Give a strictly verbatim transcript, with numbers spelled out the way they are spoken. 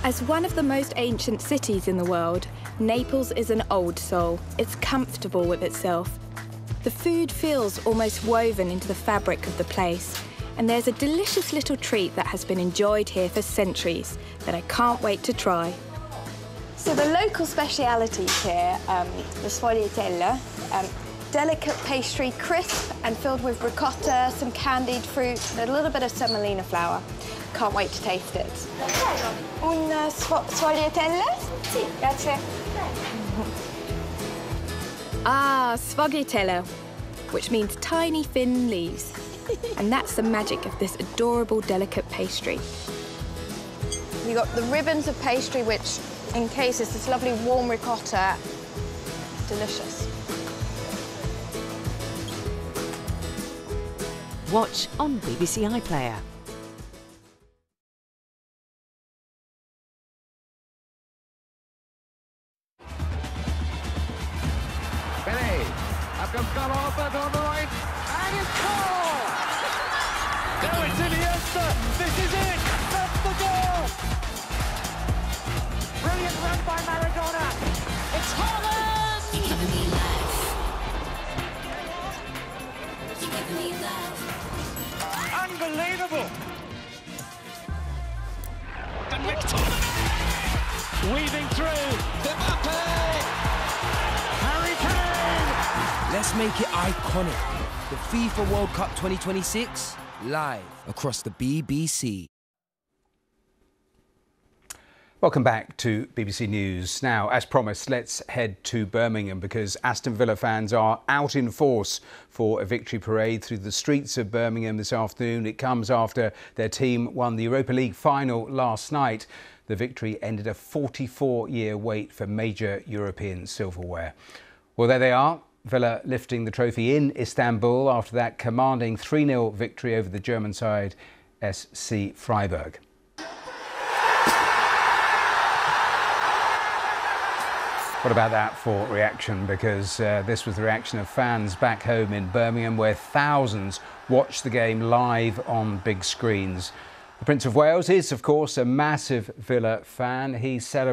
As one of the most ancient cities in the world, Naples is an old soul. It's comfortable with itself. The food feels almost woven into the fabric of the place, and there's a delicious little treat that has been enjoyed here for centuries that I can't wait to try. So the local specialities here, um, the sfogliatella, um, delicate pastry, crisp and filled with ricotta, some candied fruit, and a little bit of semolina flour. Can't wait to taste it. Un uh, sfogliatella? Sì, grazie. Ah, sfogliatella, which means tiny thin leaves. And that's the magic of this adorable, delicate pastry. You got the ribbons of pastry, which encases this lovely warm ricotta. Delicious. Watch on B B C iPlayer. Benny, up comes Carlo Alberto on the right, and it's goal! Now it's Iniesta, this is it, that's the goal! Brilliant run by Maradona, it's Haaland! You're giving me life. You're giving me life. Unbelievable! And McTominay! Weaving through, Mbappe! Harry Kane! Let's make it iconic. The FIFA World Cup twenty twenty-six, live across the B B C. Welcome back to B B C News. Now, as promised, let's head to Birmingham because Aston Villa fans are out in force for a victory parade through the streets of Birmingham this afternoon. It comes after their team won the Europa League final last night. The victory ended a forty-four year wait for major European silverware. Well, there they are. Villa lifting the trophy in Istanbul after that commanding three nil victory over the German side S C Freiburg. What about that for reaction? Because uh, this was the reaction of fans back home in Birmingham, where thousands watched the game live on big screens. The Prince of Wales is, of course, a massive Villa fan. He celebrated